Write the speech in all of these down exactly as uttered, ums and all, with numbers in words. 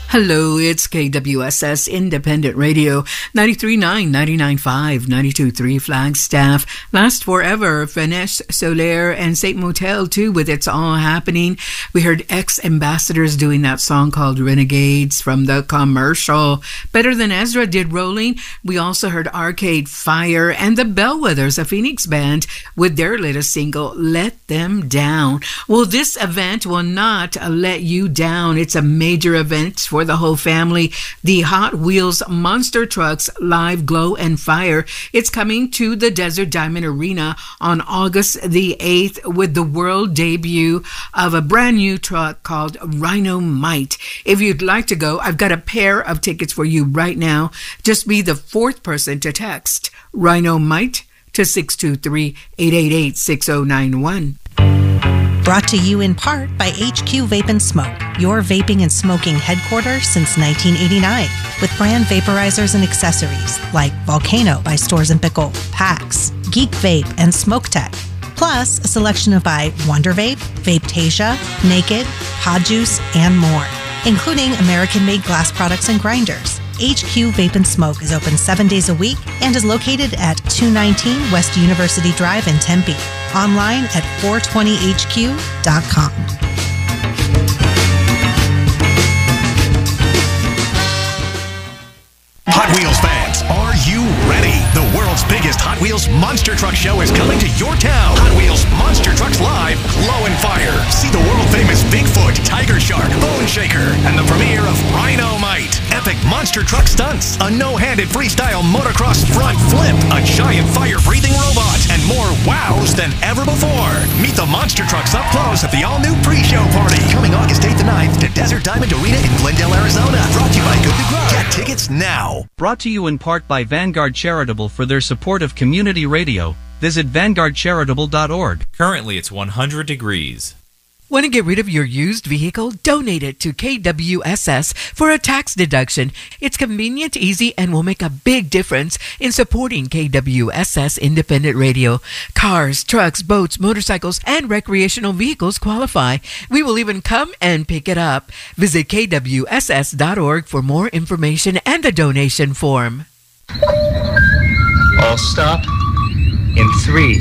Hello, it's K W S S Independent Radio, ninety-three point nine, ninety-nine point five, ninety-two point three Flagstaff, Last Forever, Finesse Solaire, and Saint Motel too with It's All Happening. We heard Ex-Ambassadors doing that song called Renegades from the commercial. Better Than Ezra did Rolling. We also heard Arcade Fire and the Bellwethers, a Phoenix band, with their latest single, Let Them Down. Well, this event will not let you down. It's a major event for the whole family. The Hot Wheels Monster Trucks Live Glow and Fire. It's coming to the Desert Diamond Arena on August the eighth with the world debut of a brand new truck called Rhino-Mite. If you'd like to go, I've got a pair of tickets for you right now. Just be the fourth person to text Rhino-Mite to six two three, eight eight eight, six zero nine one. Brought to you in part by H Q Vape and Smoke, your vaping and smoking headquarters since nineteen eighty-nine, with brand vaporizers and accessories like Volcano by Stores and Pickle, PAX, Geek Vape, and Smoke Tech. Plus, a selection of by Wonder Vape, Vapetasia, Naked, Pod Juice, and more, including American-made glass products and grinders. H Q Vape and Smoke is open seven days a week and is located at two nineteen West University Drive in Tempe. Online at four twenty H Q dot com. Hot Wheels fans, are you ready? The world's biggest Hot Wheels Monster Truck Show is coming to your town. Hot Wheels Monster Trucks Live, Glow and Fire. See the world-famous Bigfoot, Tiger Shark, Bone Shaker, and the premiere of Rhino-Mite. Epic monster truck stunts, a no-handed freestyle motocross front flip, a giant fire-breathing robot, and more wows than ever before. Meet the monster trucks up close at the all-new pre-show party. Coming August eighth and ninth to Desert Diamond Arena in Glendale, Arizona. Brought to you by Good to Grow. Get tickets now. Brought to you in part by Vanguard Charitable for their support of community radio. Visit vanguard charitable dot org. Currently, it's one hundred degrees. Want to get rid of your used vehicle? Donate it to K W S S for a tax deduction. It's convenient, easy, and will make a big difference in supporting K W S S Independent Radio. Cars, trucks, boats, motorcycles, and recreational vehicles qualify. We will even come and pick it up. Visit K W S S dot org for more information and a donation form. All stop in three,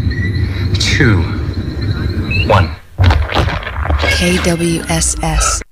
two, one. K W S S